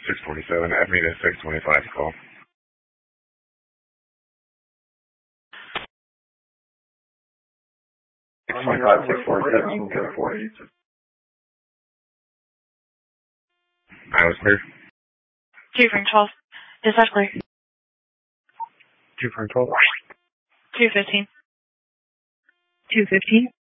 627. Add me to 625 to call. 625, 647, 4. I was clear. 2 from 12. Is that clear? 2 from 12. 215. 215.